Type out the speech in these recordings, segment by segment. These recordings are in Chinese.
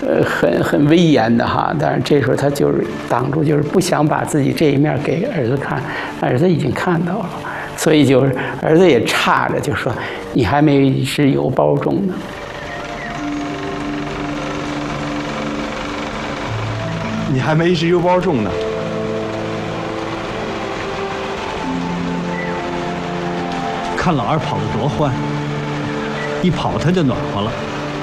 很威严的哈。但是这时候他就是挡住，就是不想把自己这一面给儿子看，儿子已经看到了，所以就是儿子也叉着就说：“你还没是有包种呢。” 你还没是邮包种呢。 看老二跑得多欢，一跑他就暖和了。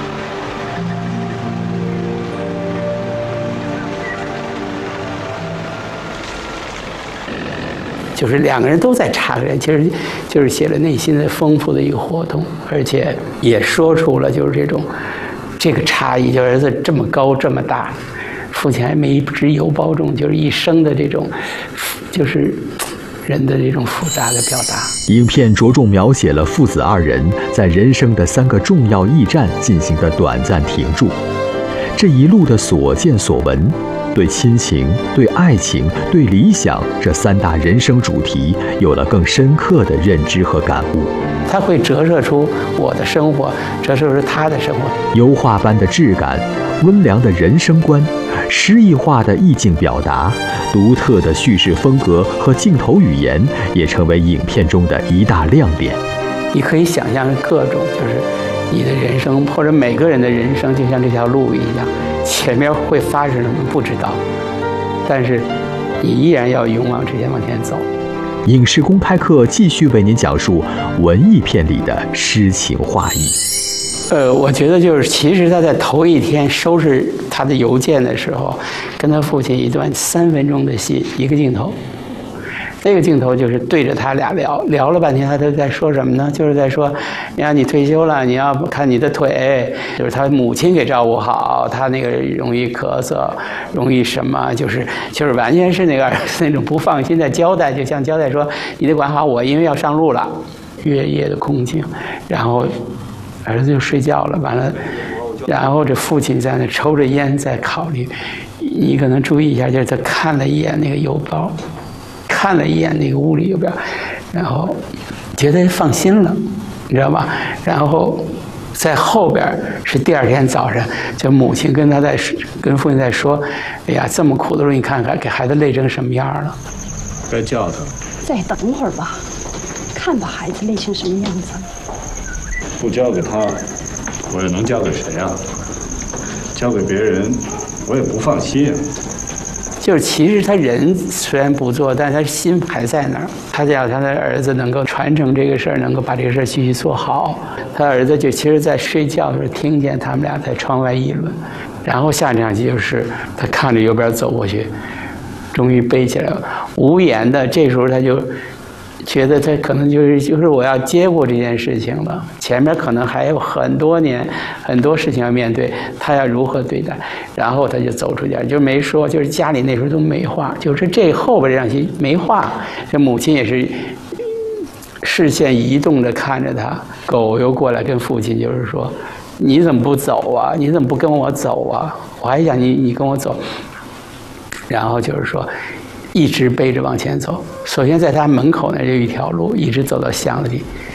就是两个人都在插个人，其实就是写了内心的丰富的一个活动，而且也说出了就是这个差异，就儿子这么高这么大，父亲还没只有保重，就是一生的这种，就是人的这种复杂的表达。 影片着重描写了父子二人在人生的3个重要驿站进行的短暂停驻，这一路的所见所闻，对亲情、对爱情、对理想这3大人生主题有了更深刻的认知和感悟。 它会折射出我的生活，折射出他的生活。 油画般的质感，温良的人生观，诗意化的意境表达，独特的叙事风格和镜头语言也成为影片中的一大亮点。 你可以想象各种，就是你的人生或者每个人的人生，就像这条路一样，前面会发生什么不知道，但是你依然要勇往直前往前走。 影视公开课继续为您讲述文艺片里的诗情画意。 我觉得就是，其实他在头一天收拾他的邮件的时候，跟他父亲一段3分钟的戏，一个镜头。这个镜头就是对着他俩聊了半天，他都在说什么呢？就是在说，你看你退休了，你要看你的腿，就是他母亲给照顾好，他那个容易咳嗽，容易什么，就是完全是那个那种不放心的交代，就像交代说你得管好我，因为要上路了。月夜的空境，然后儿子就睡觉了，完了，然后这父亲在那抽着烟在考虑。你可能注意一下，就是他看了一眼那个邮包。看了一眼那个屋里邮票，然后觉得放心了，你知道吧？然后在后边是第2天早上，就母亲跟父亲在说：“哎呀，这么苦的路，你看看，给孩子累成什么样了。” 该叫他。 再等会儿吧，看把孩子累成什么样子。 不交给他，我又能交给谁啊？交给别人，我也不放心啊。 就是其实他人虽然不做，但是他心还在那儿。他想他的儿子能够传承这个事儿，能够把这个事儿继续做好。他儿子就其实在睡觉的时候听见他们俩在窗外议论，然后下场戏就是他看着右边走过去，终于背起来了，无言的。这时候他就觉得他可能就是我要接过这件事情了，前面可能还有很多年很多事情要面对，他要如何对待？然后他就走出家，就没说，就是家里那时候都没话，就是这后边这场戏没话，这母亲也是视线移动着看着他，狗又过来跟父亲就是说：“你怎么不走啊？你怎么不跟我走啊？我还想你跟我走。”然后就是说。一直背着往前走，首先在他门口那就一条路，一直走到巷子里，